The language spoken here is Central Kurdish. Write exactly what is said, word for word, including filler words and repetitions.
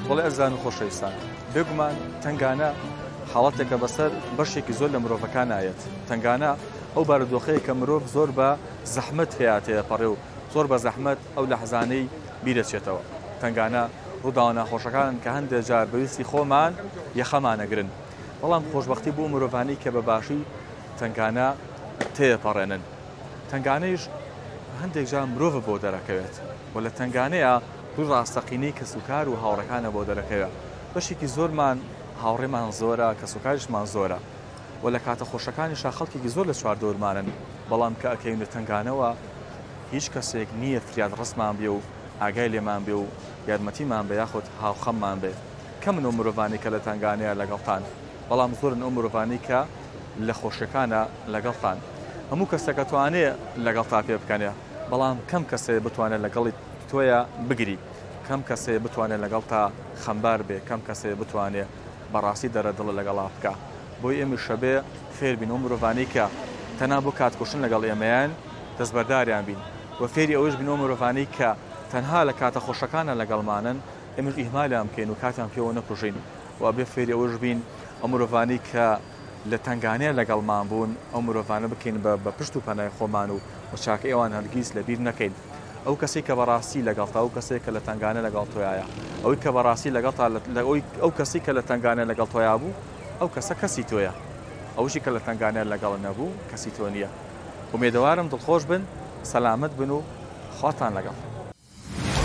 بەڵێ ئەزان و خۆشەویستان بێگومان تنگانە حاڵەتێکە بەسەر بەشێکی زۆر لە مرۆڤەکان ئاەت تنگانە ئەو بارودۆخەیە کە مرۆڤ زۆر بە زەحمەت هەیەتەیە پەڕێ و زۆر بە زەحمەت ئەو لە حەزانەی بیرەچێتەوە تنگانە ڕووداوە ناخۆشەکان کە هەندێک جار بەویستی خۆمان یەخەمانەگرن بەڵام خۆشبەختی بۆ مرۆڤانی کە بە باشی تنگانە تێپەڕێنن تنگانەیش هەندێک جار مرۆڤ بۆ دەرەکەوێت و لە تنگانەیە دوو ڕاستەقینەی کەسوکار و هاوڕەکانە بۆ دەرەکەوێت بەشێکی زۆرمان هاوڕێمان زۆرە کەسوکاریشمان زۆرە و لە کاتە خۆشەکانیشا خەڵکێکی زۆر لە چواردۆرمانن بەڵام کە ئەکەین لە تنگانەوە هیچ کەسێک نییە فریاد ڕستمان بێ و ئاگای لێمان بێ و یارمەتیمان بە یاخود هاوخەممان بێ کەمن ئەو مرۆڤانی کە لە تنگانەیە لەگەڵتان بەڵام زۆرن ئەو مرۆڤانی کە لە خۆشیەکانە لەگەڵتان هەموو کەسێکە توانێ لەگەڵ تا پێ بکەنێ بەڵام کەم کەسێ بتوانێت لەگەڵی تۆیە بگری کەم کەسێ بتوانێت لەگەڵ تا خەمبار بێ کەم کەسێ بتوانێت بەڕاستی دەرەدڵ لەگەڵا بکە بۆی ئێمە شەبێ فێربین و مرۆڤانی کە تەنها بۆ کاتکوشن لەگەڵ ئێمەیان دەستبەرداریان بین و فێری ئەوەش بین و مرۆڤانی کە تەنها لە کاتە خۆشەکانە لەگەڵمانن ئێمەش ئیهمالیان بکەین و کاتیان پێوە نەکوژین و بێ فێری ئەوەش بین ئەو مرۆڤانی کە لە تنگانەیە لەگەڵمان بوون ئەو مرۆڤانە بکەین بە پشت و پەنای خۆمان و وچاکە ئێوان هەرگیز لەبیر نەکەین ئەو کەسێک کە بەڕاستی لەگەڵتا ئەو کەسێک کە لە تنگانە لەگەڵ تۆیایە ئەوەی کە بەڕاستی لەگەڵتا ئەو کەسی کە لە تنگانە لەگەڵ تۆیا بوو ئەو کەسە کەسی تۆیە ئەوشی کە لە تنگانە لەگەڵ نەبوو کەسی تۆ نییە ومێدەوارم دڵخۆش بن سەلامت بن و خواتان لەگەڵ